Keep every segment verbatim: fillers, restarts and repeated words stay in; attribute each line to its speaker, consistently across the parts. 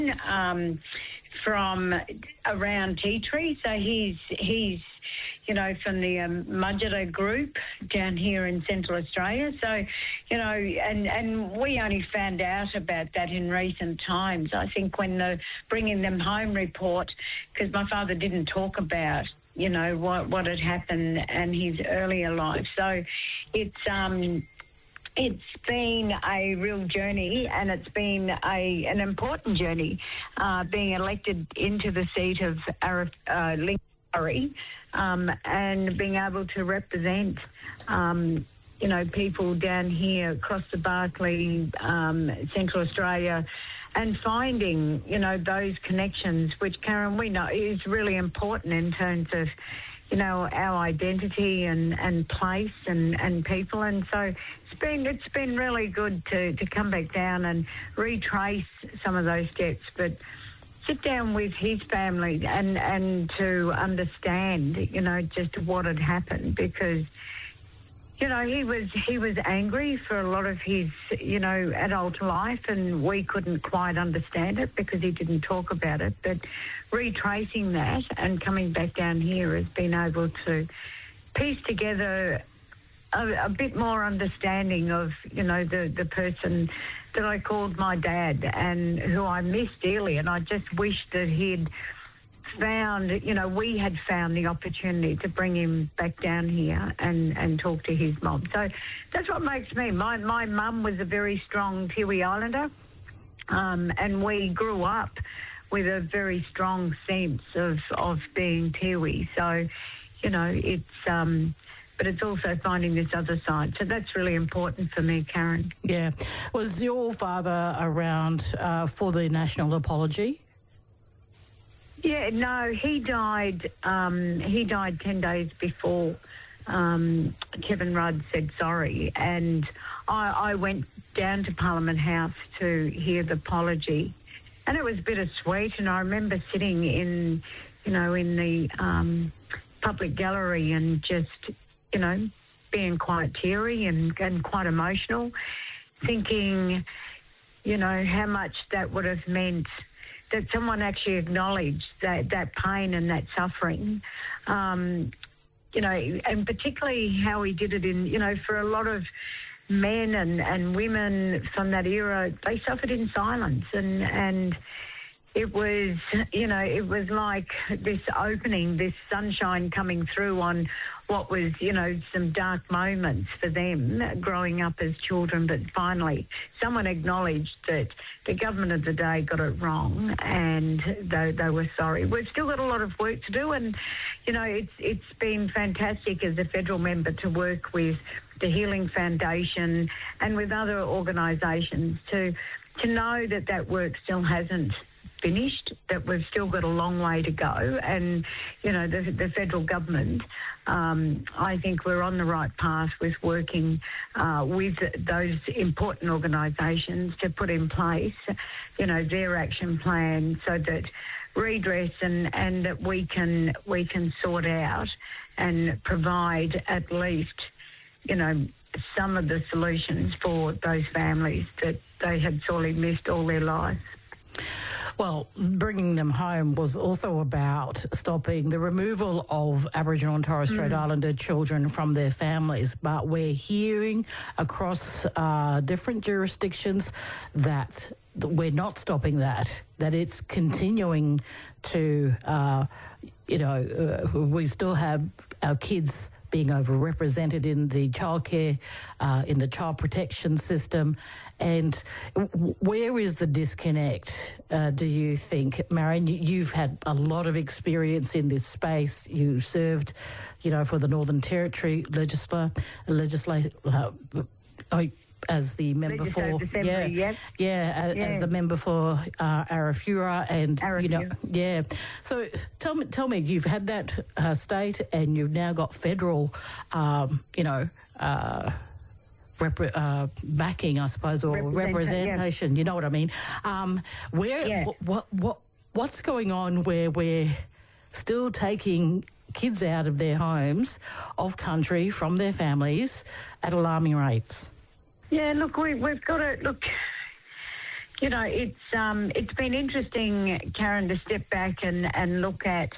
Speaker 1: um, from around Tea Tree. So he's he's you know from the um, Mudgeta group down here in Central Australia. So you know, and and we only found out about that in recent times. I think when the Bringing Them Home report, because my father didn't talk about you know what what had happened and his earlier life. So it's um. It's been a real journey, and it's been a an important journey, uh, being elected into the seat of Arif, uh, Lincoln, um, and being able to represent, um, you know, people down here across the Barkly, um, Central Australia, and finding, you know, those connections, which, Karen, we know is really important in terms of, you know, our identity and, and place and, and people. And so it's been it's been really good to, to come back down and retrace some of those steps, but sit down with his family and, and to understand, you know, just what had happened, because, you know, he was he was angry for a lot of his, you know, adult life, and we couldn't quite understand it because he didn't talk about it. But retracing that and coming back down here has been able to piece together a, a bit more understanding of, you know, the, the person that I called my dad and who I miss dearly. And I just wish that he'd found, you know, we had found the opportunity to bring him back down here and, and talk to his mum. So that's what makes me. My my mum was a very strong Tiwi Islander, um, and we grew up with a very strong sense of, of being Tiwi. So, you know, it's... Um, but it's also finding this other side. So that's really important for me, Karen.
Speaker 2: Yeah. Was your father around uh, for the national apology?
Speaker 1: Yeah, no, he died. Um, he died ten days before um, Kevin Rudd said sorry, and I, I went down to Parliament House to hear the apology, and it was bittersweet. And I remember sitting in, you know, in the um, public gallery and just, you know, being quite teary and, and quite emotional, thinking, you know, how much that would have meant that someone actually acknowledged that, that pain and that suffering, um, you know, and particularly how he did it in, you know, for a lot of men and, and women from that era, they suffered in silence. And, and it was, you know, it was like this opening, this sunshine coming through on what was, you know, some dark moments for them growing up as children. But finally, someone acknowledged that the government of the day got it wrong and they, they were sorry. We've still got a lot of work to do, and, you know, it's it's been fantastic as a federal member to work with the Healing Foundation and with other organisations to to know that that work still hasn't finished, that we've still got a long way to go. And, you know, the, the federal government, um, I think we're on the right path with working uh, with those important organisations to put in place, you know, their action plan so that redress and, and that we can, we can sort out and provide at least, you know, some of the solutions for those families that they had sorely missed all their lives.
Speaker 2: Well, Bringing Them Home was also about stopping the removal of Aboriginal and Torres Strait mm. Islander children from their families. But we're hearing across uh, different jurisdictions that we're not stopping that, that it's continuing to, uh, you know, uh, we still have our kids being overrepresented in the childcare, uh, in the child protection system. And where is the disconnect, uh, do you think? Marion, you've had a lot of experience in this space. You served, you know, for the Northern Territory legislature, legislate, uh, as the member for...
Speaker 1: Assembly,
Speaker 2: yeah,
Speaker 1: yes.
Speaker 2: yeah, as,
Speaker 1: yeah,
Speaker 2: as the member for uh, Arafura and,
Speaker 1: Arafura.
Speaker 2: you know, yeah. So tell me, tell me, you've had that uh, state and you've now got federal, um, you know... Uh, Repre- uh, backing, I suppose, or
Speaker 1: Represent-
Speaker 2: representation.
Speaker 1: Yeah.
Speaker 2: You know what I mean? Um, where,
Speaker 1: yeah.
Speaker 2: wh- what, what, what's going on where we're still taking kids out of their homes, of country, from their families, at alarming rates?
Speaker 1: Yeah, look, we, we've got to look. you know, it's um, it's been interesting, Karen, to step back and, and look at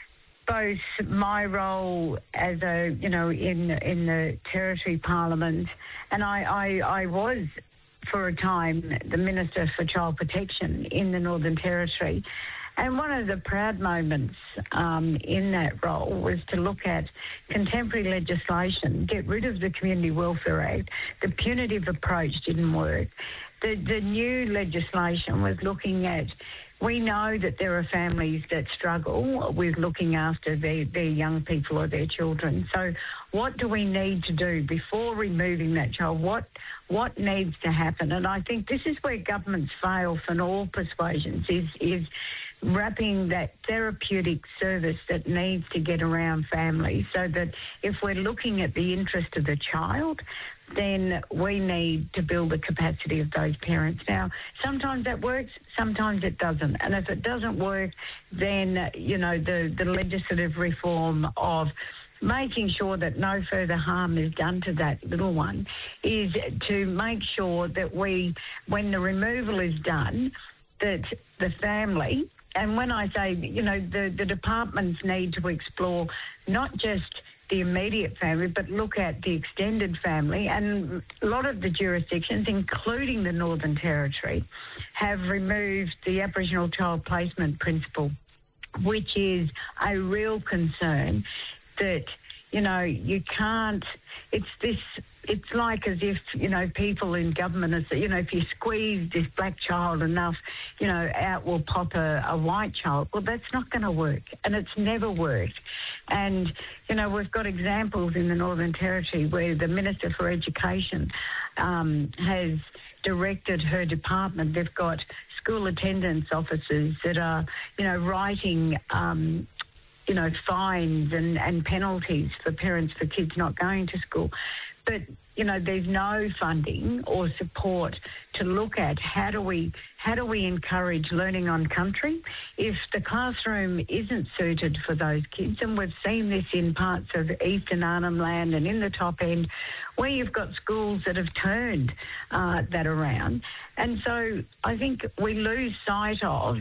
Speaker 1: both my role as a, you know, in in the Territory Parliament, and I, I, I was for a time the Minister for Child Protection in the Northern Territory. And one of the proud moments um, in that role was to look at contemporary legislation, get rid of the Community Welfare Act. The punitive approach didn't work. The, the new legislation was looking at, we know that there are families that struggle with looking after their, their young people or their children. So what do we need to do before removing that child? What what needs to happen? And I think this is where governments fail from all persuasions, is is wrapping that therapeutic service that needs to get around families, so that if we're looking at the interest of the child, then we need to build the capacity of those parents. Now, sometimes that works, sometimes it doesn't. And if it doesn't work, then, you know, the, the legislative reform of making sure that no further harm is done to that little one is to make sure that we, when the removal is done, that the family, and when I say, you know, the, the departments need to explore not just the immediate family, but look at the extended family. And a lot of the jurisdictions, including the Northern Territory, have removed the Aboriginal child placement principle, which is a real concern that, you know, you can't, it's this, it's like as if, you know, people in government are, you know, if you squeeze this black child enough, you know, out will pop a, a white child. Well, that's not going to work, and it's never worked. And, you know, we've got examples in the Northern Territory where the Minister for Education um, has directed her department. They've got school attendance officers that are, you know, writing, um, you know, fines and, and penalties for parents for kids not going to school. But, you know, there's no funding or support to look at how do we how do we encourage learning on country if the classroom isn't suited for those kids. And we've seen this in parts of Eastern Arnhem Land and in the top end where you've got schools that have turned uh, that around. And so I think we lose sight of,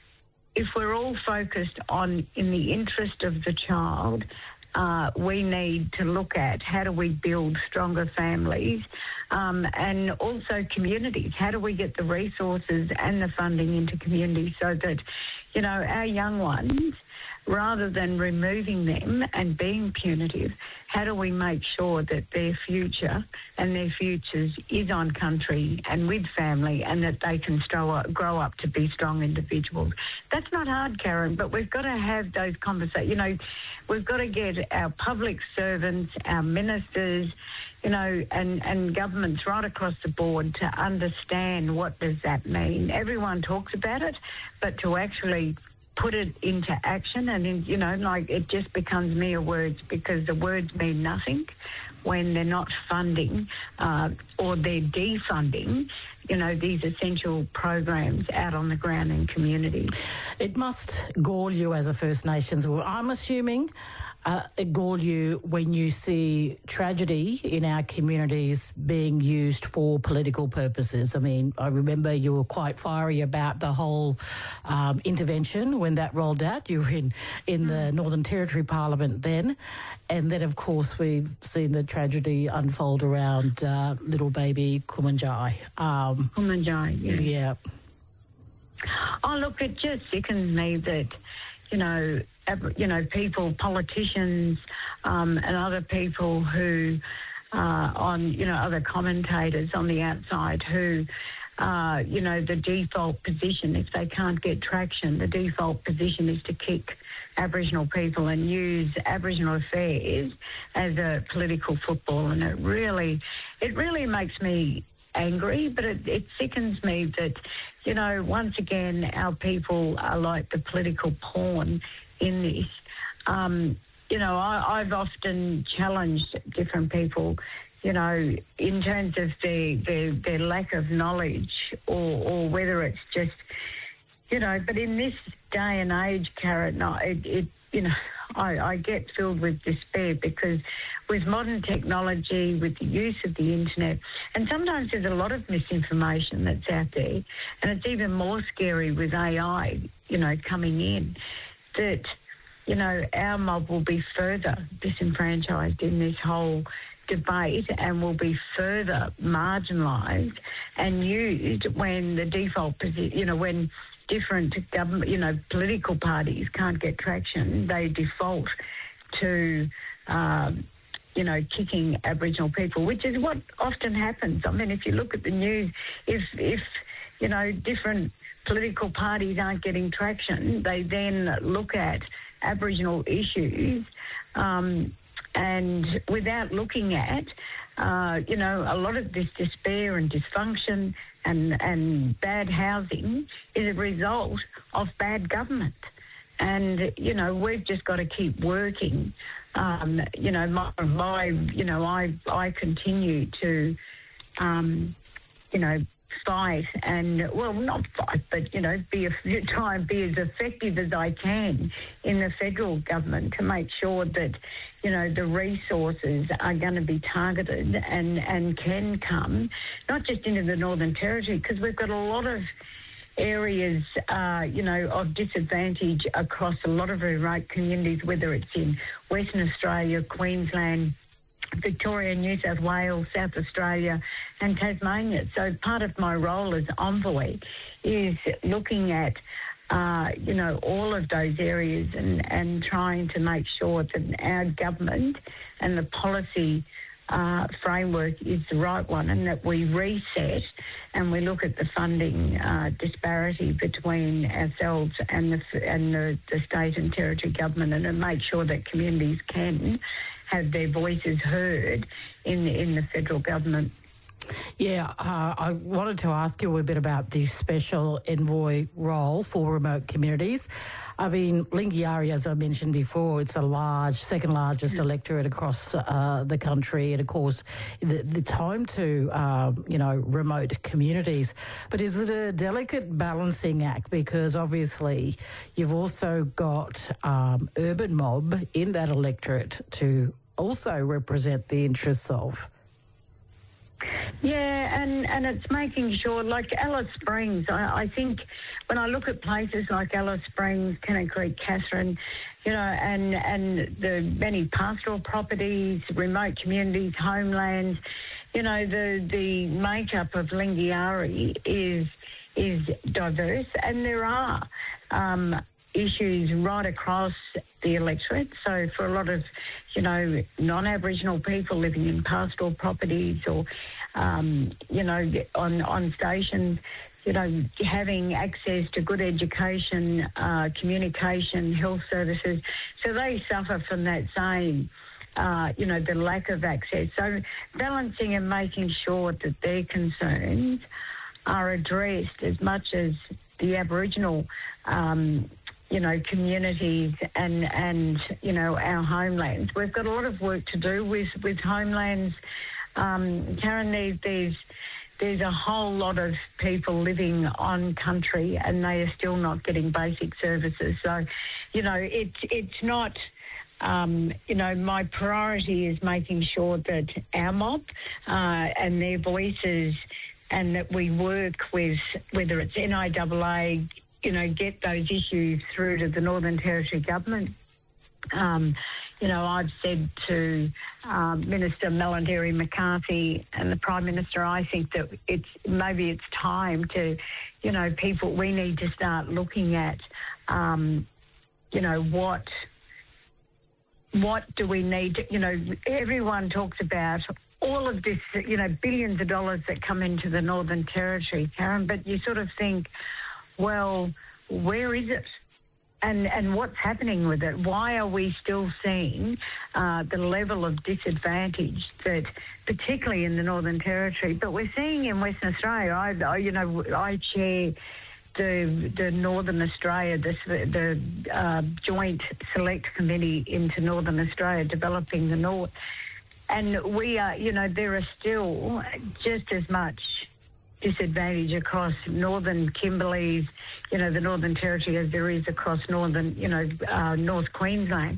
Speaker 1: if we're all focused on in the interest of the child, Uh, we need to look at how do we build stronger families um, and also communities. How do we get the resources and the funding into communities so that, you know, our young ones, rather than removing them and being punitive, how do we make sure that their future and their futures is on country and with family, and that they can grow up, grow up to be strong individuals? That's not hard, Karen, but we've got to have those conversations. You know, we've got to get our public servants, our ministers, you know, and, and governments right across the board to understand what does that mean. Everyone talks about it, but to actually put it into action, and, in, you know, like it just becomes mere words, because the words mean nothing when they're not funding uh, or they're defunding, you know, these essential programs out on the ground in communities.
Speaker 2: It must gall you as a First Nations. Well, I'm assuming uh, it gall you when you see tragedy in our communities being used for political purposes. I mean, I remember you were quite fiery about the whole um, intervention when that rolled out. You were in, in the Northern Territory Parliament then. And then, of course, we've seen the tragedy unfold around uh, little baby Kumanjai. Um,
Speaker 1: Kumanjai, yeah.
Speaker 2: Yeah.
Speaker 1: Oh, look, it just sickens me that, you know, you know, people, politicians um, and other people who uh, on, you know, other commentators on the outside who, uh, you know, the default position, if they can't get traction, the default position is to kick Aboriginal people and use Aboriginal affairs as a political football. And it really, it really makes me angry, but it, it sickens me that, you know, once again, our people are like the political pawn in this. Um, you know, I, I've often challenged different people, you know, in terms of their, their, their lack of knowledge or, or whether it's just, you know, but in this day and age, Karen, no, it, it you know, I, I get filled with despair because with modern technology, with the use of the internet, and sometimes there's a lot of misinformation that's out there, and it's even more scary with A I, you know, coming in, that, you know, our mob will be further disenfranchised in this whole debate and will be further marginalised and used when the default position, you know, when different government, you know, political parties can't get traction, they default to, um, you know, kicking Aboriginal people, which is what often happens. I mean, if you look at the news, if, if you know, different political parties aren't getting traction, they then look at Aboriginal issues um, and without looking at, uh, you know, a lot of this despair and dysfunction and, and bad housing is a result of bad government. And, you know, we've just got to keep working. Um, you know, my, my, you know, I, I continue to, um, you know, fight and, well, not fight, but, you know, be a, try and be as effective as I can in the federal government to make sure that, you know, the resources are going to be targeted and, and can come, not just into the Northern Territory, because we've got a lot of areas, uh, you know, of disadvantage across a lot of remote communities, whether it's in Western Australia, Queensland, Victoria, New South Wales, South Australia and Tasmania. So part of my role as envoy is looking at, uh, you know, all of those areas and, and trying to make sure that our government and the policy uh, framework is the right one and that we reset and we look at the funding uh, disparity between ourselves and the, and the, the state and territory government and to make sure that communities can have their voices heard in in the federal government.
Speaker 2: Yeah, uh, I wanted to ask you a bit about the special envoy role for remote communities. I mean, Lingiari, as I mentioned before, it's a large, second largest mm. electorate across uh, the country, and of course, the, the time to, um, you know, remote communities. But is it a delicate balancing act? Because obviously, you've also got um, urban mob in that electorate to also represent the interests of.
Speaker 1: Yeah, and, and it's making sure, like Alice Springs, I, I think when I look at places like Alice Springs, Tennant Creek, Katherine, you know, and, and the many pastoral properties, remote communities, homelands, you know, the, the makeup of Lingiari is, is diverse, and there are um, issues right across the electorate. So for a lot of, you know, non-Aboriginal people living in pastoral properties or, um, you know, on, on stations, you know, having access to good education, uh, communication, health services. So they suffer from that same, uh, you know, the lack of access. So balancing and making sure that their concerns are addressed as much as the Aboriginal um you know, communities and, and, you know, our homelands. We've got a lot of work to do with, with homelands. Um, Karen, there's, there's, there's a whole lot of people living on country and they are still not getting basic services. So, you know, it, it's not, um, you know, my priority is making sure that our mob uh, and their voices and that we work with, whether it's N I A A, you know, get those issues through to the Northern Territory government. Um, you know, I've said to um, Minister Melanderi McCarthy and the Prime Minister, I think that it's maybe it's time to, you know, people, we need to start looking at, um, you know, what, what do we need to, you know, everyone talks about all of this, you know, billions of dollars that come into the Northern Territory, Karen, but you sort of think, well, where is it? And and what's happening with it? Why are we still seeing uh, the level of disadvantage that, particularly in the Northern Territory, but we're seeing in Western Australia? I, I you know, I chair the the Northern Australia, the, the uh, joint select committee into Northern Australia, developing the North, and we are, you know, there are still just as much disadvantage across northern Kimberleys, you know, the Northern Territory as there is across northern, you know, uh, North Queensland.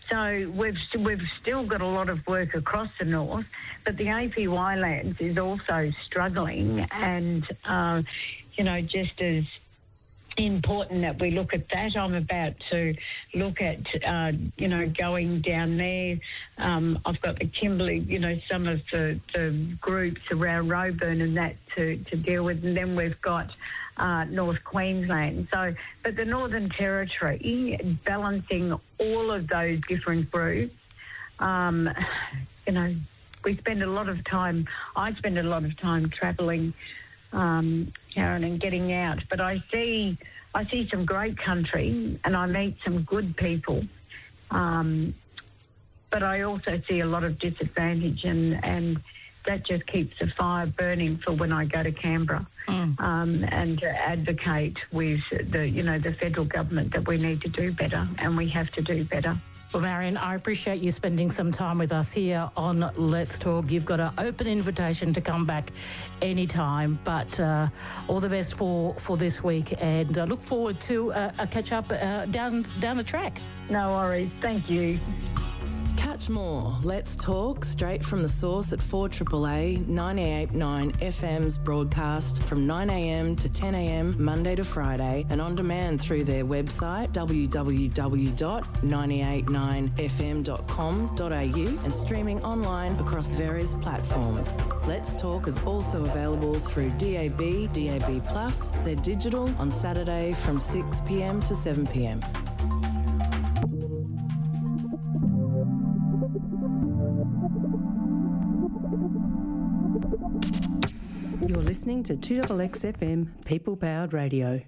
Speaker 1: So we've we've still got a lot of work across the north, but the A P Y lands is also struggling, and uh, you know, just as important that we look at that. I'm about to look at, uh, you know, going down there. Um, I've got the Kimberley, you know, some of the, the groups around Roebourne and that to, to deal with. And then we've got uh, North Queensland. So, but the Northern Territory, balancing all of those different groups, um, you know, we spend a lot of time, I spend a lot of time travelling, um, Karen, and getting out. But I see, I see some great country, and I meet some good people. Um, but I also see a lot of disadvantage, and, and that just keeps the fire burning for when I go to Canberra, mm. um, and to advocate with the, you know, the federal government that we need to do better, and we have to do better.
Speaker 2: Well, Marion, I appreciate you spending some time with us here on Let's Talk. You've got an open invitation to come back anytime, but uh, all the best for, for this week, and uh, look forward to uh, a catch-up uh, down, down the track.
Speaker 1: No worries. Thank you.
Speaker 3: Catch more Let's Talk straight from the source at four A A A ninety-eight point nine F M's broadcast from nine a m to ten a m Monday to Friday, and on demand through their website w w w dot nine eight nine f m dot com dot a u and streaming online across various platforms. Let's Talk is also available through D A B, D A B Plus, Z Digital on Saturday from six p m to seven p m.
Speaker 4: You're listening to two X X F M People Powered Radio.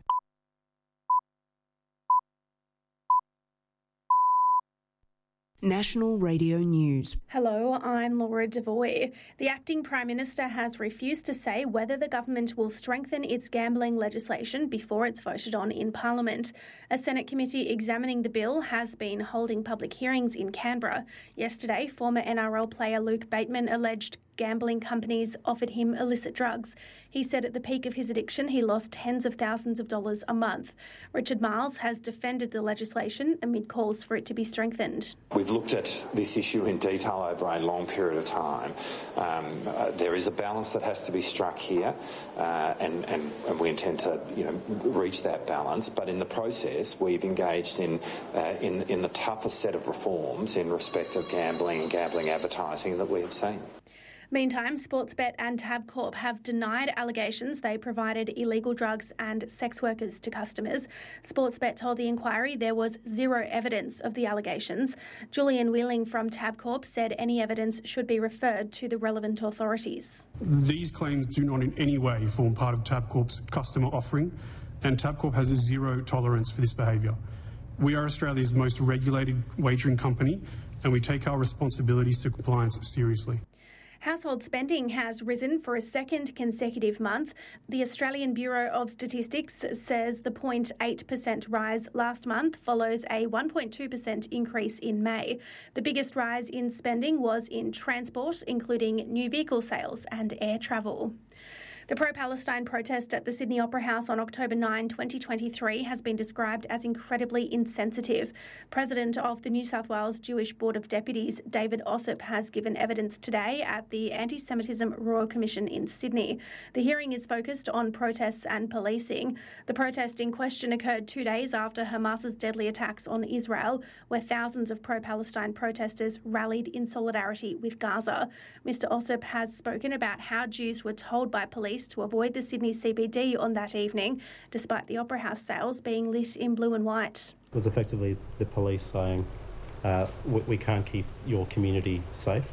Speaker 5: National Radio News.
Speaker 6: Hello, I'm Laura Devoy. The acting Prime Minister has refused to say whether the government will strengthen its gambling legislation before it's voted on in Parliament. A Senate committee examining the bill has been holding public hearings in Canberra. Yesterday, former N R L player Luke Bateman alleged gambling companies offered him illicit drugs. He said at the peak of his addiction, he lost tens of thousands of dollars a month. Richard Miles has defended the legislation amid calls for it to be strengthened.
Speaker 7: We've looked at this issue in detail over a long period of time. Um, uh, there is a balance that has to be struck here, uh, and, and, and we intend to, you know, reach that balance. But in the process, we've engaged in, uh, in, in the toughest set of reforms in respect of gambling and gambling advertising that we have seen.
Speaker 6: Meantime, Sportsbet and Tabcorp have denied allegations they provided illegal drugs and sex workers to customers. Sportsbet told the inquiry there was zero evidence of the allegations. Julian Wheeling from Tabcorp said any evidence should be referred to the relevant authorities.
Speaker 8: These claims do not in any way form part of Tabcorp's customer offering, and Tabcorp has a zero tolerance for this behaviour. We are Australia's most regulated wagering company, and we take our responsibilities to compliance seriously.
Speaker 6: Household spending has risen for a second consecutive month. The Australian Bureau of Statistics says the zero point eight percent rise last month follows a one point two percent increase in May. The biggest rise in spending was in transport, including new vehicle sales and air travel. The pro-Palestine protest at the Sydney Opera House on October ninth, twenty twenty-three has been described as incredibly insensitive. President of the New South Wales Jewish Board of Deputies, David Ossip, has given evidence today at the Anti-Semitism Royal Commission in Sydney. The hearing is focused on protests and policing. The protest in question occurred two days after Hamas's deadly attacks on Israel, where thousands of pro-Palestine protesters rallied in solidarity with Gaza. Mister Ossip has spoken about how Jews were told by police to avoid the Sydney C B D on that evening, despite the Opera House sales being lit in blue and white.
Speaker 9: It was effectively the police saying, uh, we, we can't keep your community safe.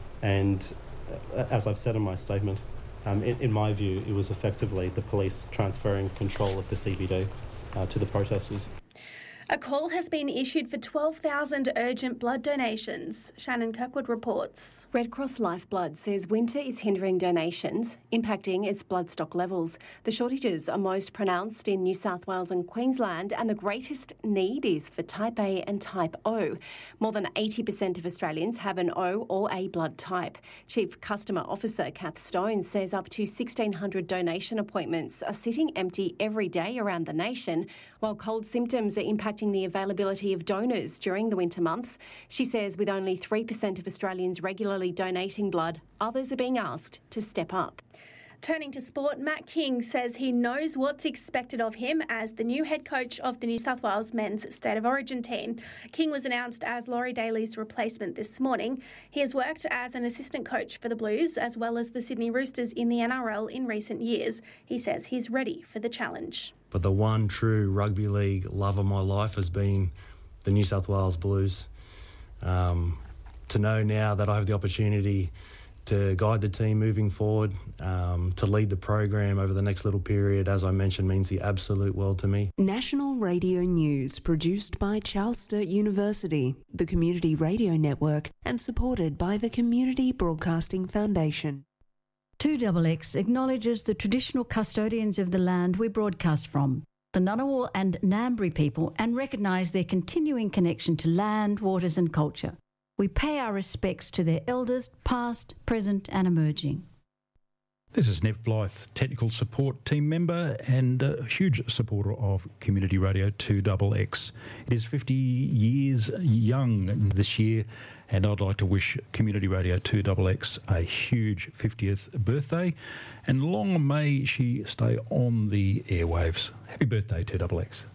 Speaker 9: And uh, as I've said in my statement, um, in, in my view, it was effectively the police transferring control of the C B D uh, to the protesters.
Speaker 6: A call has been issued for twelve thousand urgent blood donations. Shannon Kirkwood reports.
Speaker 10: Red Cross Lifeblood says winter is hindering donations, impacting its blood stock levels. The shortages are most pronounced in New South Wales and Queensland, and the greatest need is for Type A and Type O. More than eighty percent of Australians have an O or A blood type. Chief Customer Officer Kath Stone says up to sixteen hundred donation appointments are sitting empty every day around the nation, while cold symptoms are impacting impacting the availability of donors during the winter months. She says with only three percent of Australians regularly donating blood, others are being asked to step up.
Speaker 6: Turning to sport, Matt King says he knows what's expected of him as the new head coach of the New South Wales men's State of Origin team. King was announced as Laurie Daly's replacement this morning. He has worked as an assistant coach for the Blues as well as the Sydney Roosters in the N R L in recent years. He says he's ready for the challenge.
Speaker 5: But the one true rugby league love of my life has been the New South Wales Blues. Um, to know now that I have the opportunity to guide the team moving forward, um, to lead the program over the next little period, as I mentioned, means the absolute world to me.
Speaker 11: National Radio News, produced by Charles Sturt University, the Community Radio Network, and supported by the Community Broadcasting Foundation.
Speaker 12: two X X acknowledges the traditional custodians of the land we broadcast from, the Ngunnawal and Ngambri people, and recognise their continuing connection to land, waters and culture. We pay our respects to their elders, past, present and emerging.
Speaker 13: This is Nev Blythe, Technical Support Team Member and a huge supporter of Community Radio two X X. It is fifty years young this year, and I'd like to wish Community Radio two X X a huge fiftieth birthday, and long may she stay on the airwaves. Happy birthday, two X X.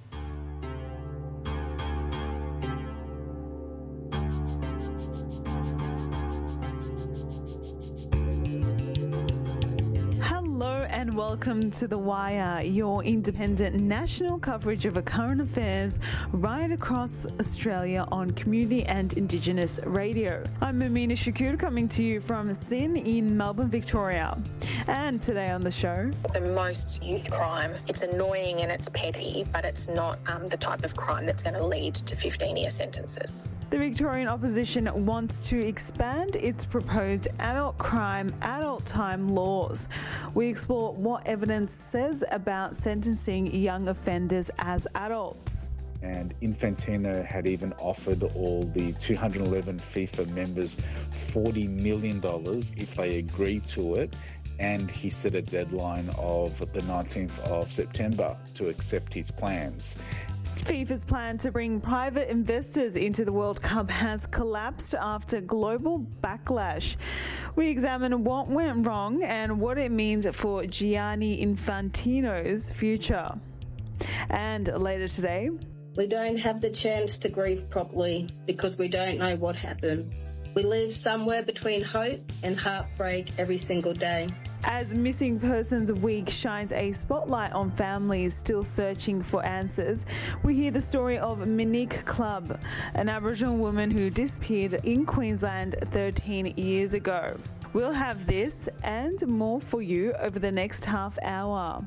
Speaker 14: And welcome to The Wire, your independent national coverage of current affairs right across Australia on community and Indigenous radio. I'm Amina Shakur, coming to you from Sin in Melbourne, Victoria. And today on the show,
Speaker 15: the most youth crime. It's annoying and it's petty, but it's not um, the type of crime that's going to lead to fifteen-year sentences.
Speaker 14: The Victorian opposition wants to expand its proposed adult crime, adult time laws. We explore what evidence says about sentencing young offenders as adults.
Speaker 16: And Infantino had even offered all the two hundred eleven FIFA members forty million dollars if they agreed to it, and he set a deadline of the nineteenth of September to accept his plans.
Speaker 14: FIFA's plan to bring private investors into the World Cup has collapsed after global backlash. We examine what went wrong and what it means for Gianni Infantino's future. And later today,
Speaker 17: we don't have the chance to grieve properly because we don't know what happened. We live somewhere between hope and heartbreak every single day.
Speaker 14: As Missing Persons Week shines a spotlight on families still searching for answers, we hear the story of Monique Clubb, an Aboriginal woman who disappeared in Queensland thirteen years ago. We'll have this and more for you over the next half hour.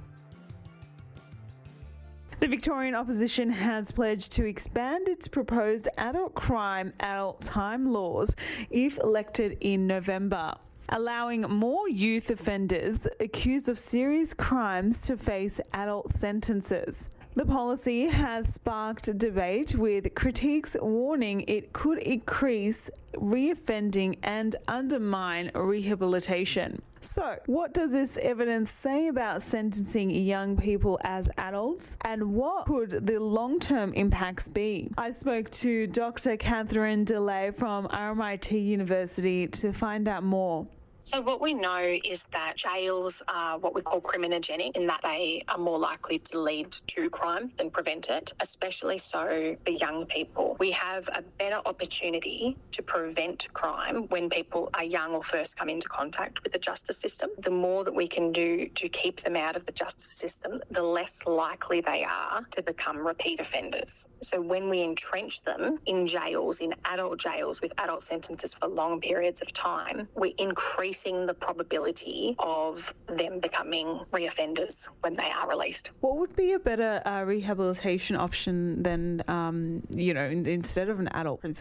Speaker 14: The Victorian opposition has pledged to expand its proposed adult crime, adult time laws if elected in November, allowing more youth offenders accused of serious crimes to face adult sentences. The policy has sparked debate, with critics warning it could increase reoffending and undermine rehabilitation. So, what does this evidence say about sentencing young people as adults, and what could the long-term impacts be? I spoke to Doctor Catherine DeLay from R M I T University to find out more.
Speaker 15: So what we know is that jails are what we call criminogenic, in that they are more likely to lead to crime than prevent it, especially so for young people. We have a better opportunity to prevent crime when people are young or first come into contact with the justice system. The more that we can do to keep them out of the justice system, the less likely they are to become repeat offenders. So when we entrench them in jails, in adult jails with adult sentences for long periods of time, we increase the probability of them becoming reoffenders when they are released.
Speaker 14: What would be a better uh, rehabilitation option than, um, you know, in, instead of an adult prison?
Speaker 15: All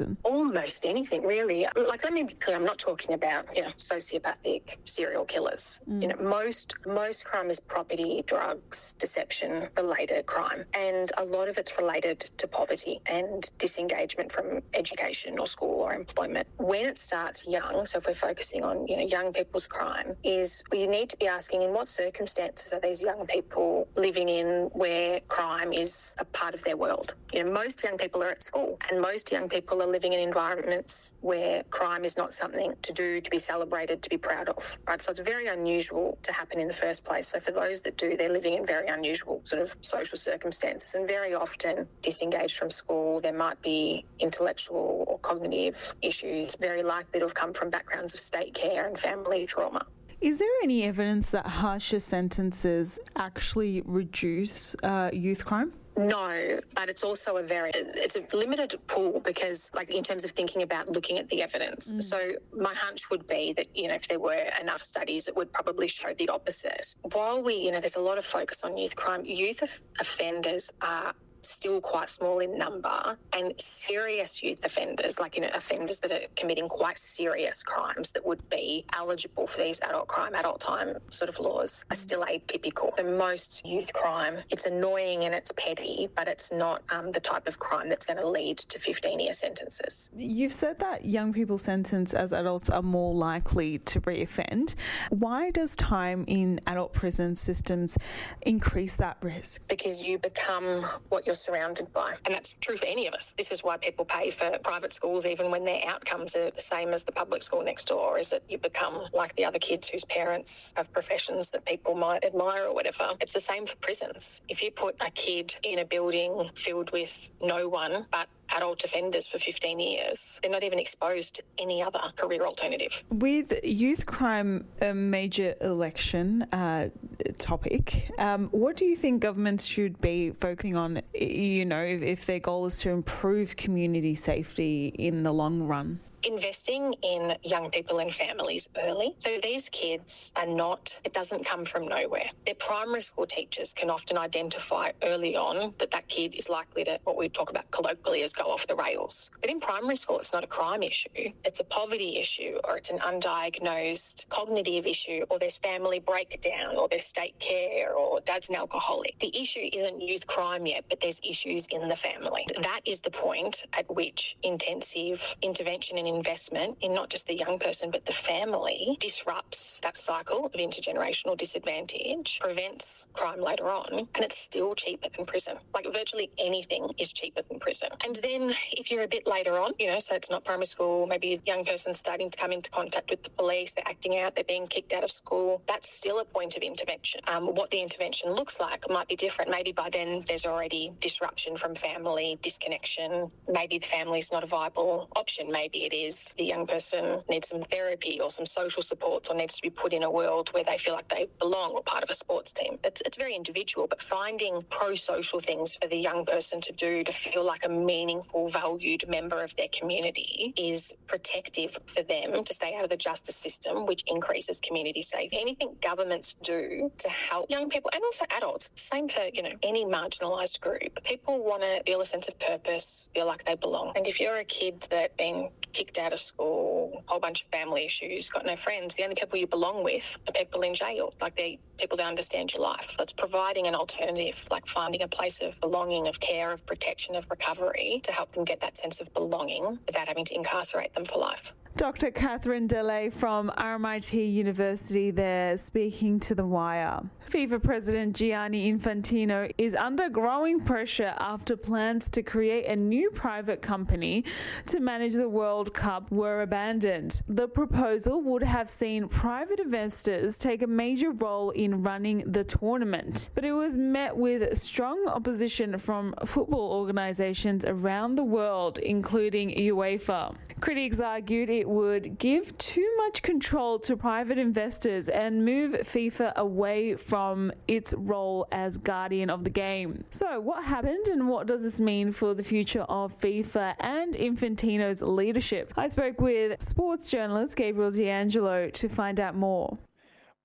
Speaker 15: almost anything, really. Like, let me be clear, I'm not talking about, you know, sociopathic serial killers. Mm. You know, most most crime is property, drugs, deception-related crime. And a lot of it's related to poverty and disengagement from education or school or employment. When it starts young, so if we're focusing on, you know, young people's crime, is we need to be asking in what circumstances are these young people living in where crime is a part of their world. You know, most young people are at school, and most young people are living in environments where crime is not something to do, to be celebrated, to be proud of, right? So it's very unusual to happen in the first place. So for those that do, they're living in very unusual sort of social circumstances and very often disengaged from school. There might be intellectual or cognitive issues, very likely to have come from backgrounds of state care and family trauma.
Speaker 14: Is there any evidence that harsher sentences actually reduce uh, youth crime?
Speaker 15: No, but it's also a very, it's a limited pool because, like, in terms of thinking about looking at the evidence. Mm. So my hunch would be that, you know, if there were enough studies, it would probably show the opposite. While we, you know, there's a lot of focus on youth crime, youth of- offenders are still quite small in number, and serious youth offenders, like, you know, offenders that are committing quite serious crimes that would be eligible for these adult crime, adult time sort of laws, are still atypical. The most youth crime, it's annoying and it's petty, but it's not um, the type of crime that's going to lead to fifteen-year sentences.
Speaker 14: You've said that young people sentenced as adults are more likely to reoffend. Why does time in adult prison systems increase that risk?
Speaker 15: Because you become what you're surrounded by. And that's true for any of us. This is why people pay for private schools even when their outcomes are the same as the public school next door, is that you become like the other kids whose parents have professions that people might admire or whatever. It's the same for prisons. If you put a kid in a building filled with no one but adult offenders for fifteen years, they're not even exposed to any other career alternative.
Speaker 14: With youth crime a major election uh, topic, um, what do you think governments should be focusing on, you know, if, if their goal is to improve community safety in the long run?
Speaker 15: Investing in young people and families early. So these kids are not, it doesn't come from nowhere. Their primary school teachers can often identify early on that that kid is likely to, what we talk about colloquially as, go off the rails. But in primary school, it's not a crime issue. It's a poverty issue, or it's an undiagnosed cognitive issue, or there's family breakdown, or there's state care, or dad's an alcoholic. The issue isn't youth crime yet, but there's issues in the family. That is the point at which intensive intervention and investment in not just the young person but the family disrupts that cycle of intergenerational disadvantage, prevents crime later on, and it's still cheaper than prison. Like, virtually anything is cheaper than prison. And then if you're a bit later on, you know, so it's not primary school, maybe a young person starting to come into contact with the police, they're acting out, they're being kicked out of school, that's still a point of intervention. Um, what the intervention looks like might be different. Maybe by then there's already disruption from family, disconnection. Maybe the family's not a viable option. Maybe it is is the young person needs some therapy or some social supports, or needs to be put in a world where they feel like they belong or part of a sports team. It's, it's very individual, but finding pro-social things for the young person to do to feel like a meaningful, valued member of their community is protective for them to stay out of the justice system, which increases community safety. Anything governments do to help young people and also adults, same for, you know, any marginalised group. People want to feel a sense of purpose, feel like they belong. And if you're a kid that's been kicked out of school, a whole bunch of family issues, got no friends, the only people you belong with are people in jail. Like, they're people that understand your life. So it's providing an alternative, like finding a place of belonging, of care, of protection, of recovery to help them get that sense of belonging without having to incarcerate them for life.
Speaker 14: Doctor Catherine Delay from R M I T University there, speaking to The Wire. FIFA President Gianni Infantino is under growing pressure after plans to create a new private company to manage the World Cup were abandoned. The proposal would have seen private investors take a major role in running the tournament, but it was met with strong opposition from football organisations around the world, including UEFA. Critics argued it would give too much control to private investors and move FIFA away from its role as guardian of the game. So what happened, and what does this mean for the future of FIFA and Infantino's leadership? I spoke with sports journalist Gabriel D'Angelo to find out more.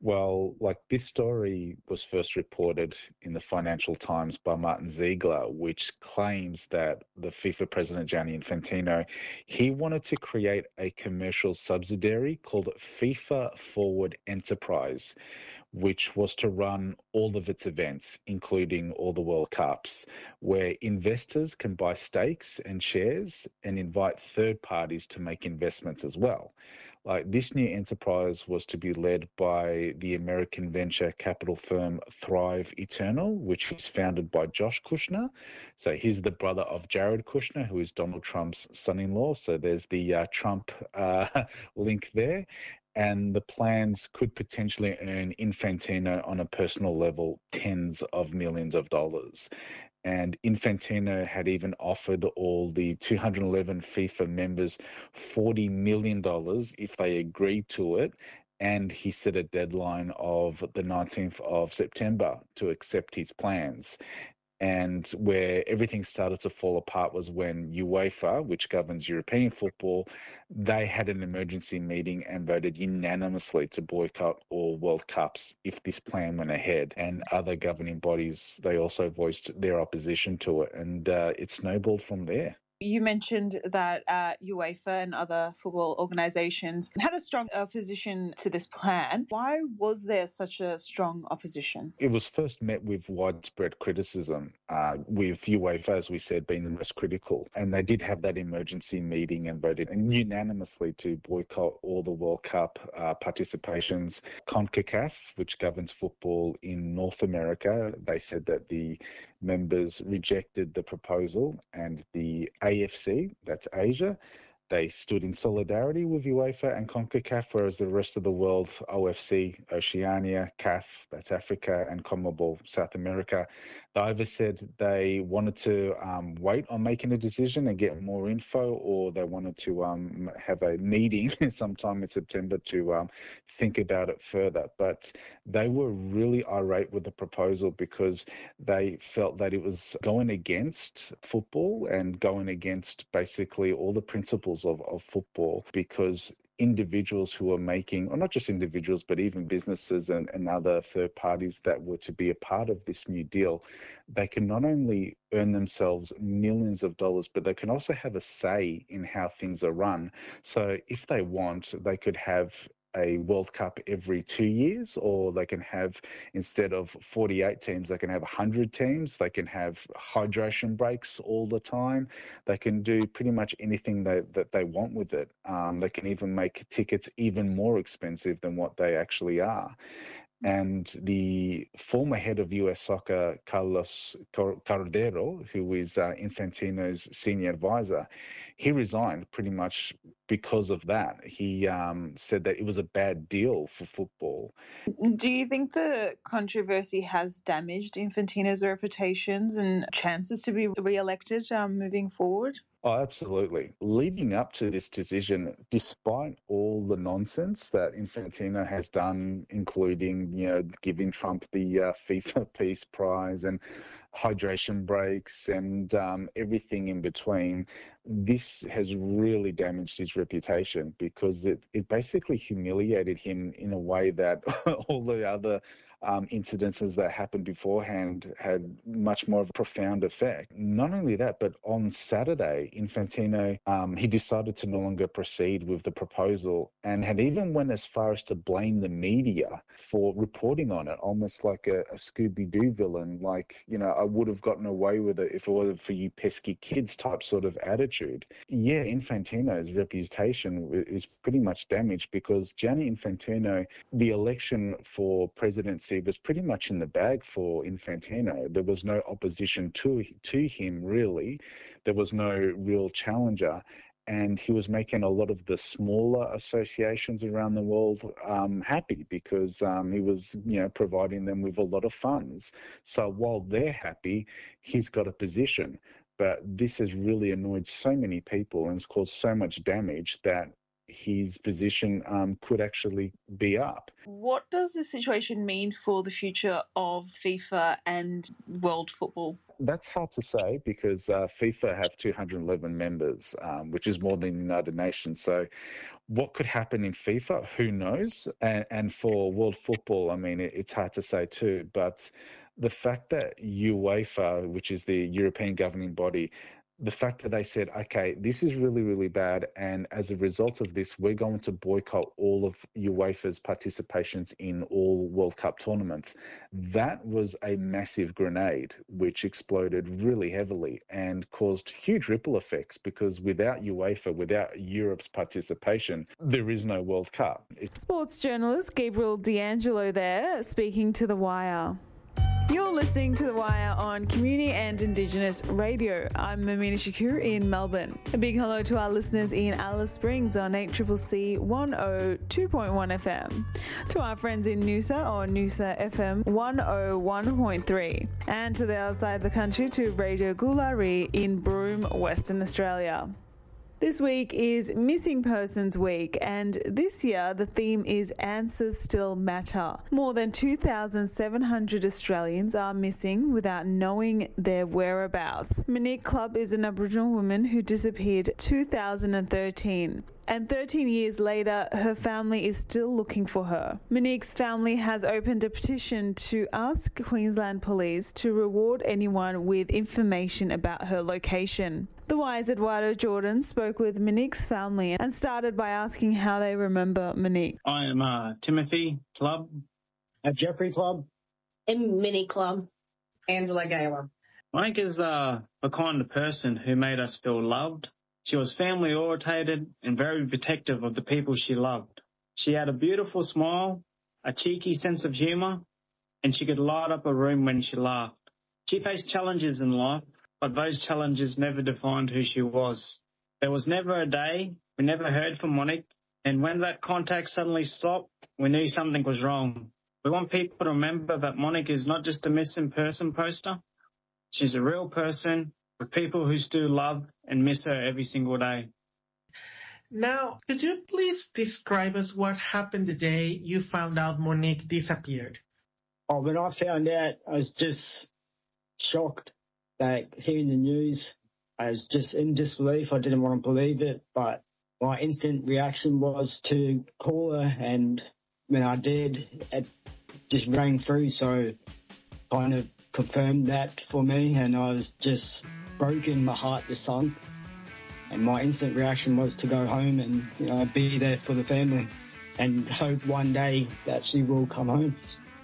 Speaker 16: Well, like this story was first reported in the Financial Times by Martin Ziegler, which claims that the FIFA president, Gianni Infantino, he wanted to create a commercial subsidiary called FIFA Forward Enterprise, which was to run all of its events, including all the World Cups, where investors can buy stakes and shares and invite third parties to make investments as well. Like this new enterprise was to be led by the American venture capital firm Thrive Eternal, which is founded by Josh Kushner. So he's the brother of Jared Kushner, who is Donald Trump's son-in-law. So there's the uh, Trump uh, link there. And the plans could potentially earn Infantino on a personal level tens of millions of dollars. And Infantino had even offered all the two hundred eleven FIFA members forty million dollars if they agreed to it. And he set a deadline of the nineteenth of September to accept his plans. And where everything started to fall apart was when UEFA, which governs European football, they had an emergency meeting and voted unanimously to boycott all World Cups if this plan went ahead. And other governing bodies, they also voiced their opposition to it. And uh, it snowballed from there.
Speaker 14: You mentioned that uh, UEFA and other football organisations had a strong opposition to this plan. Why was there such a strong opposition?
Speaker 16: It was first met with widespread criticism, uh, with UEFA, as we said, being the most critical. And they did have that emergency meeting and voted unanimously to boycott all the World Cup uh, participations. CONCACAF, which governs football in North America, they said that the members rejected the proposal, and the A F C, that's Asia, they stood in solidarity with UEFA and CONCACAF, whereas the rest of the world, O F C, Oceania, C A F, that's Africa, and CONMEBOL, South America, they either said they wanted to um, wait on making a decision and get more info, or they wanted to um, have a meeting sometime in September to um, think about it further. But they were really irate with the proposal because they felt that it was going against football and going against basically all the principles of, of football, because individuals who are making, or not just individuals, but even businesses and, and other third parties that were to be a part of this new deal, they can not only earn themselves millions of dollars, but they can also have a say in how things are run. So if they want, they could have a World Cup every two years, or they can have, instead of forty-eight teams, they can have one hundred teams. They can have hydration breaks all the time. They can do pretty much anything they, that they want with it. Um, they can even make tickets even more expensive than what they actually are. And the former head of U S Soccer, Carlos Cordero, who is uh, Infantino's senior advisor, he resigned pretty much because of that. He um, said that it was a bad deal for football.
Speaker 14: Do you think the controversy has damaged Infantino's reputations and chances to be re-elected um, moving forward?
Speaker 16: Oh, absolutely. Leading up to this decision, despite all the nonsense that Infantino has done, including, you know, giving Trump the uh, FIFA Peace Prize and hydration breaks and um, everything in between, this has really damaged his reputation, because it, it basically humiliated him in a way that all the other um, incidences that happened beforehand had much more of a profound effect. Not only that, but on Saturday, Infantino, um, he decided to no longer proceed with the proposal and had even went as far as to blame the media for reporting on it, almost like a, a Scooby-Doo villain, like, you know, I would have gotten away with it if it wasn't for you pesky kids type sort of attitude. Yeah, Infantino's reputation is pretty much damaged because Gianni Infantino, the election for presidency was pretty much in the bag for Infantino. There was no opposition to to him, really. There was no real challenger. And he was making a lot of the smaller associations around the world um, happy because um, he was, you know, providing them with a lot of funds. So while they're happy, he's got a position. But this has really annoyed so many people and has caused so much damage that his position um, could actually be up.
Speaker 14: What does this situation mean for the future of FIFA and world football?
Speaker 16: That's hard to say because uh, FIFA have two hundred eleven members, um, which is more than the United Nations. So what could happen in FIFA? Who knows? And, and for world football, I mean, it, it's hard to say too. But the fact that UEFA, which is the European governing body, the fact that they said, okay, this is really, really bad, and as a result of this, we're going to boycott all of UEFA's participations in all World Cup tournaments. That was a massive grenade, which exploded really heavily and caused huge ripple effects, because without UEFA, without Europe's participation, there is no World Cup. It's-
Speaker 14: Sports journalist Gabriel D'Angelo there, speaking to The Wire. You're listening to The Wire on Community and Indigenous Radio. I'm Mamina Shakur in Melbourne. A big hello to our listeners in Alice Springs on eight C C C one oh two point one F M, to our friends in Noosa on Noosa F M one oh one point three, and to the outside the country to Radio Gulari in Broome, Western Australia. This week is Missing Persons Week, and this year the theme is Answers Still Matter. More than two thousand seven hundred Australians are missing without knowing their whereabouts. Monique Clubb is an Aboriginal woman who disappeared two thousand thirteen. And thirteen years later, her family is still looking for her. Monique's family has opened a petition to ask Queensland Police to reward anyone with information about her location. The Wire's Eduardo Jordan spoke with Monique's family and started by asking how they remember Monique.
Speaker 18: I am uh, Timothy Clubb, uh, Jeffrey Clubb,
Speaker 17: and Minnie Clubb,
Speaker 19: Angela Gaylor.
Speaker 18: Monique is uh, the kind of person who made us feel loved. She was family-orientated and very protective of the people she loved. She had a beautiful smile, a cheeky sense of humour, and she could light up a room when she laughed. She faced challenges in life, but those challenges never defined who she was. There was never a day we never heard from Monique, and when that contact suddenly stopped, we knew something was wrong. We want people to remember that Monique is not just a missing person poster. She's a real person with people who still love and miss her every single day.
Speaker 19: Now, could you please describe us what happened the day you found out Monique disappeared?
Speaker 18: Oh, when I found out, I was just shocked. Like, hearing the news, I was just in disbelief. I didn't want to believe it, but my instant reaction was to call her, and when I did, it just rang through, so kind of confirmed that for me, and I was just broken. My heart just sunk, and my instant reaction was to go home and, you know, be there for the family and hope one day that she will come home.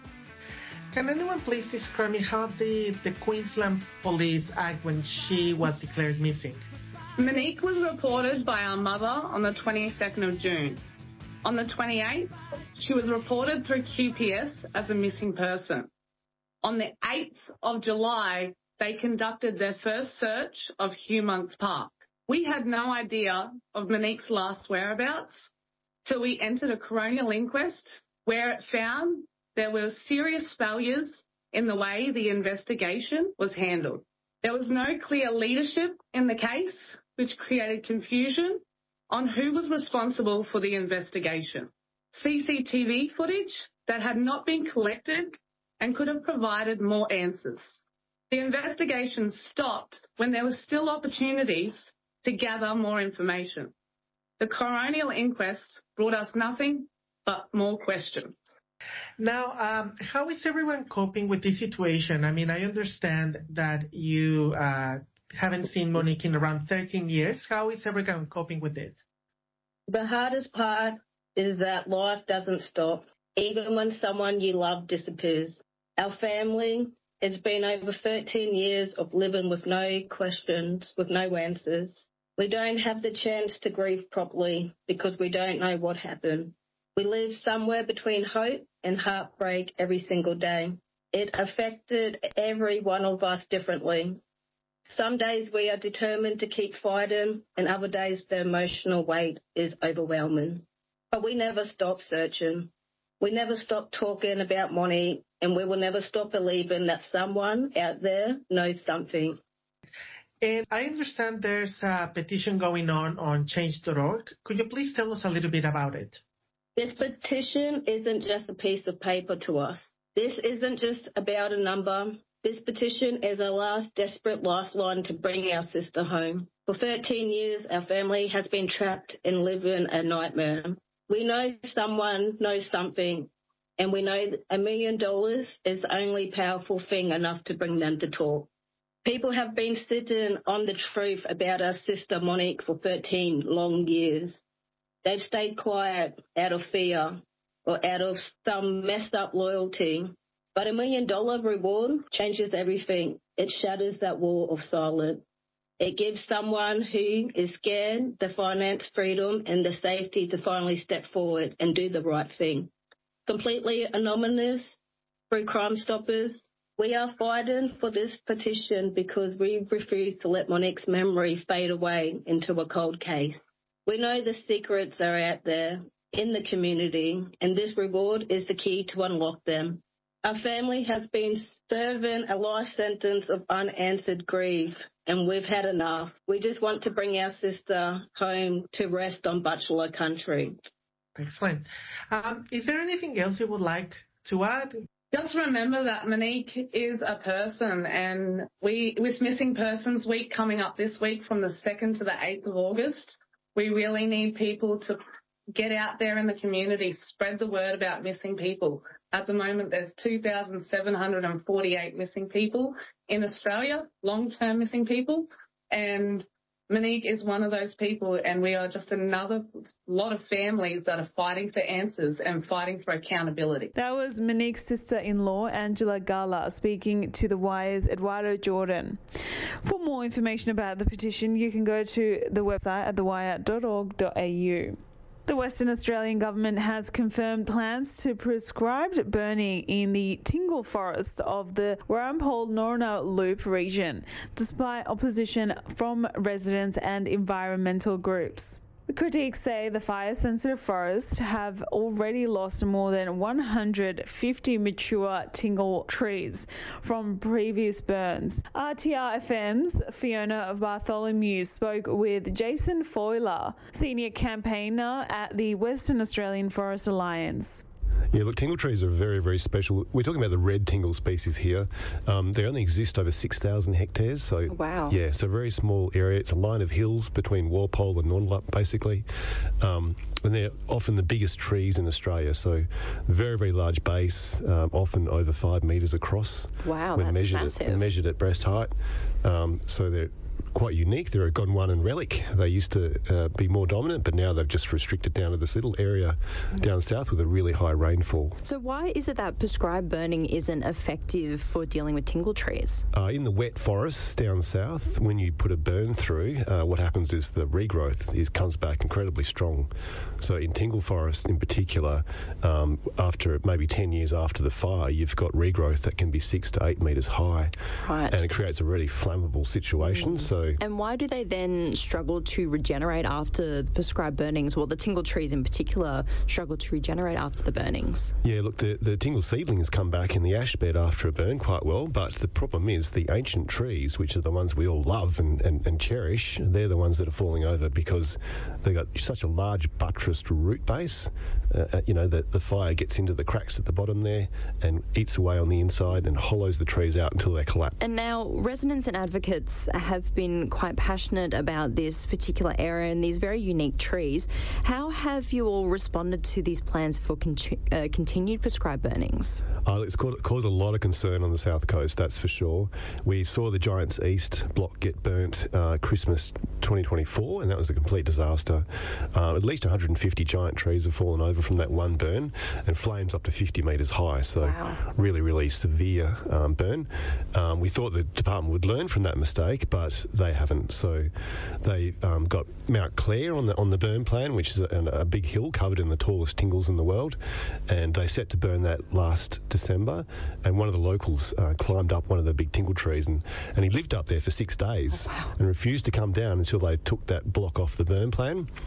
Speaker 19: Can anyone please describe me how the, the Queensland Police act when she was declared missing?
Speaker 20: Monique was reported by our mother on the twenty-second of June. On the twenty-eighth, she was reported through Q P S as a missing person. On the eighth of July, they conducted their first search of Hugh Monk's Park. We had no idea of Monique's last whereabouts till we entered a coronial inquest where it found there were serious failures in the way the investigation was handled. There was no clear leadership in the case, which created confusion on who was responsible for the investigation. C C T V footage that had not been collected and could have provided more answers. The investigation stopped when there were still opportunities to gather more information. The coronial inquest brought us nothing but more questions.
Speaker 19: Now, um, how is everyone coping with this situation? I mean, I understand that you uh, haven't seen Monique in around thirteen years. How is everyone coping with it?
Speaker 17: The hardest part is that life doesn't stop, even when someone you love disappears. Our family, it's been over thirteen years of living with no questions, with no answers. We don't have the chance to grieve properly because we don't know what happened. We live somewhere between hope and heartbreak every single day. It affected every one of us differently. Some days we are determined to keep fighting, and other days the emotional weight is overwhelming. But we never stop searching. We never stop talking about Monique, and we will never stop believing that someone out there knows something.
Speaker 19: And I understand there's a petition going on on change dot org. Could you please tell us a little bit about it?
Speaker 17: This petition isn't just a piece of paper to us. This isn't just about a number. This petition is our last desperate lifeline to bring our sister home. For thirteen years, our family has been trapped and living a nightmare. We know someone knows something, and we know a million dollars is the only powerful thing enough to bring them to talk. People have been sitting on the truth about our sister Monique for thirteen long years. They've stayed quiet out of fear or out of some messed up loyalty. But a million dollar reward changes everything. It shatters that wall of silence. It gives someone who is scared the finance freedom and the safety to finally step forward and do the right thing. Completely anonymous through Crime Stoppers, we are fighting for this petition because we refuse to let Monique's memory fade away into a cold case. We know the secrets are out there in the community, and this reward is the key to unlock them. Our family has been serving a life sentence of unanswered grief, and we've had enough. We just want to bring our sister home to rest on Bachelor country.
Speaker 19: Excellent. Um, is there anything else you would like to add?
Speaker 20: Just remember that Monique is a person, and we, with Missing Persons Week coming up this week from the second to the eighth of August, we really need people to get out there in the community, spread the word about missing people. At the moment, there's two thousand seven hundred forty-eight missing people in Australia, long-term missing people, and Monique is one of those people, and we are just another lot of families that are fighting for answers and fighting for accountability.
Speaker 14: That was Monique's sister-in-law, Angela Gala, speaking to The Wire's Eduardo Jordan. For more information about the petition, you can go to the website at the wire dot org dot a u. The Western Australian Government has confirmed plans to prescribe burning in the Tingle Forest of the Warampol-Norna Loop region, despite opposition from residents and environmental groups. The critics say the fire-sensitive forests have already lost more than one hundred fifty mature Tingle trees from previous burns. R T R F M's Fiona Bartholomew spoke with Jason Foiler, senior campaigner at the Western Australian Forest Alliance.
Speaker 21: Yeah, look, tingle trees are very, very special. We're talking about the red tingle species here. Um, they only exist over six thousand hectares. So,
Speaker 22: wow.
Speaker 21: Yeah, so a very small area. It's a line of hills between Walpole and Nornlup, basically. Um, and they're often the biggest trees in Australia. So, very, very large base, um, often over five metres across.
Speaker 22: Wow,
Speaker 21: when
Speaker 22: that's
Speaker 21: measured
Speaker 22: massive.
Speaker 21: At, measured at breast height. Um, so they're quite unique. They're a Gondwanan relic. They used to uh, be more dominant, but now they've just restricted down to this little area mm. down south with a really high rainfall.
Speaker 22: So why is it that prescribed burning isn't effective for dealing with tingle trees?
Speaker 21: Uh, in the wet forests down south, when you put a burn through, uh, what happens is the regrowth is comes back incredibly strong. So in tingle forest in particular, um, after maybe ten years after the fire, you've got regrowth that can be six to eight metres high.
Speaker 22: Right.
Speaker 21: And it creates a really flammable situation. Mm. So
Speaker 22: And why do they then struggle to regenerate after the prescribed burnings? Well, the tingle trees in particular struggle to regenerate after the burnings.
Speaker 21: Yeah, look, the, the tingle seedlings come back in the ash bed after a burn quite well, but the problem is the ancient trees, which are the ones we all love and, and, and cherish, they're the ones that are falling over because they've got such a large buttressed root base. Uh, you know, the, the fire gets into the cracks at the bottom there and eats away on the inside and hollows the trees out until they collapse.
Speaker 22: And now residents and advocates have been quite passionate about this particular area and these very unique trees. How have you all responded to these plans for con- uh, continued prescribed burnings?
Speaker 21: Uh, it's caused, caused a lot of concern on the south coast, that's for sure. We saw the Giants East block get burnt uh, Christmas twenty twenty-four, and that was a complete disaster. Uh, at least one hundred fifty giant trees have fallen over from that one burn, and flames up to fifty metres high. So
Speaker 22: wow.
Speaker 21: really, really severe um, burn. Um, we thought the department would learn from that mistake, but they haven't. So they um, got Mount Clare on the on the burn plan, which is a, a big hill covered in the tallest tingles in the world, and they set to burn that last December. And one of the locals uh, climbed up one of the big tingle trees, and, and he lived up there for six days
Speaker 22: oh, wow.
Speaker 21: and refused to come down until they took that block off the burn plan.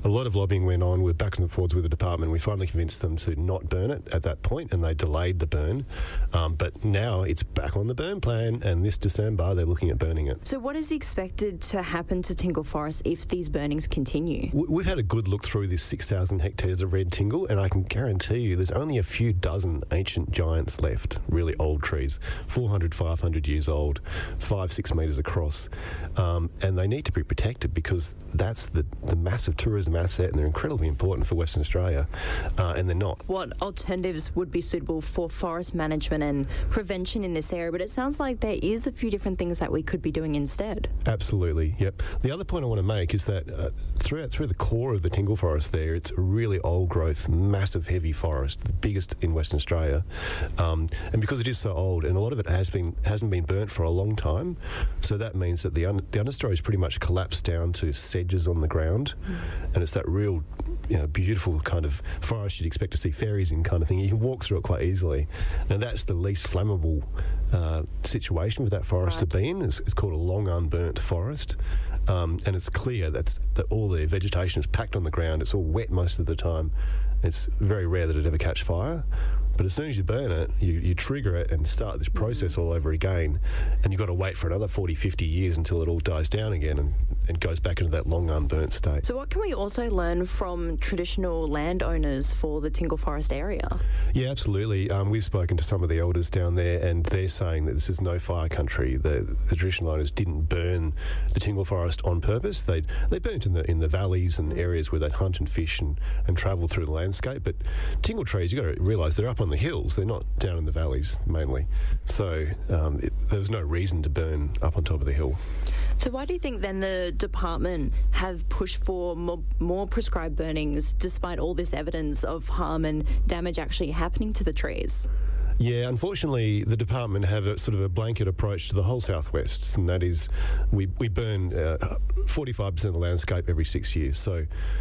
Speaker 21: a lot of lobbying went on. We're backwards and forwards with the department. We finally convinced them to not burn it at that point, and they delayed the burn. Um, but now it's back on the burn plan, and this December they're looking at burning it.
Speaker 22: So what is expected to happen to Tingle Forest if these burnings continue?
Speaker 21: We've had a good look through this six thousand hectares of red tingle, and I can guarantee you there's only a few dozen ancient giants left, really old trees, four hundred, five hundred years old, five, six metres across. Um, and they need to be protected because that's the, the massive tourism asset, and they're incredibly important for Western Australia, uh, and they're not.
Speaker 22: What alternatives would be suitable for forest management and prevention in this area? But it sounds like there is a few different things that we could be doing instead.
Speaker 21: Absolutely, yep. The other point I want to make is that uh, throughout through the core of the Tingle Forest there, it's a really old growth, massive heavy forest, the biggest in Western Australia. Um, and because it is so old, and a lot of it has been, hasn't been burnt for a long time, so that means that the, un, the understory is pretty much collapsed down to sedges on the ground, mm. and it's that real, you know, beautiful kind of forest you'd expect to see fairies in kind of thing. You can walk through it quite easily. Now that's the least flammable uh, situation for that forest right. to be in. It's, it's called a long unburnt forest. Um, and it's clear that's, that all the vegetation is packed on the ground. It's all wet most of the time. It's very rare that it ever catch fire. But as soon as you burn it, you, you trigger it and start this process all over again. And you've got to wait for another forty, fifty years until it all dies down again and, and goes back into that long unburnt state.
Speaker 22: So what can we also learn from traditional landowners for the Tingle Forest area?
Speaker 21: Yeah, absolutely. Um, we've spoken to some of the elders down there, and they're saying that this is no fire country. The, the traditional owners didn't burn the Tingle Forest on purpose. They they burnt in the in the valleys and areas where they'd hunt and fish and, and travel through the landscape. But Tingle trees, you've got to realise they're up on the hills. They're not down in the valleys mainly. So um, it, there was no reason to burn up on top of the hill.
Speaker 22: So why do you think then the department have pushed for more, more prescribed burnings despite all this evidence of harm and damage actually happening to the trees?
Speaker 21: Yeah, unfortunately, the department have a sort of a blanket approach to the whole southwest, and that is we, we burn uh, forty-five percent of the landscape every six years. So,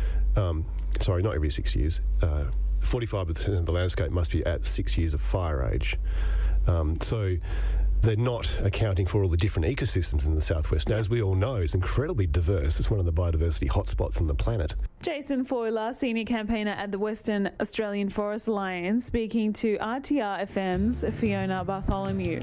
Speaker 21: um, sorry, not every six years. Uh, forty-five percent of the landscape must be at six years of fire age. Um, so they're not accounting for all the different ecosystems in the southwest. Now, as we all know, it's incredibly diverse. It's one of the biodiversity hotspots on the planet.
Speaker 14: Jason Foiler, Senior Campaigner at the Western Australian Forest Alliance, speaking to R T R F M's Fiona Bartholomew.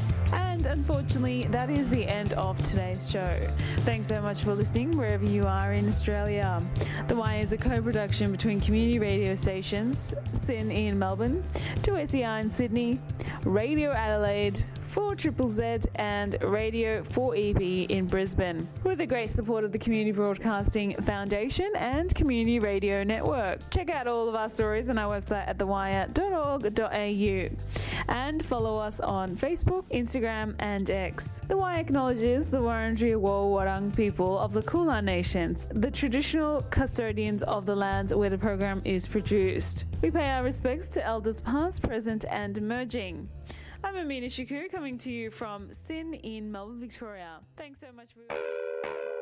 Speaker 14: And unfortunately, that is the end of today's show. Thanks so much for listening wherever you are in Australia. The Wire is a co-production between community radio stations, S I N in Melbourne, two S E R in Sydney, Radio Adelaide, four Triple Z and Radio four E B in Brisbane, with the great support of the Community Broadcasting Foundation and Community Radio Network. Check out all of our stories on our website at the wire dot org dot a u and follow us on Facebook, Instagram and X. The Wire acknowledges the Wurundjeri Woi-wurrung people of the Kulin Nations, the traditional custodians of the lands where the program is produced. We pay our respects to elders past, present and emerging. I'm Amina Shakur, coming to you from S I N in Melbourne, Victoria. Thanks so much for...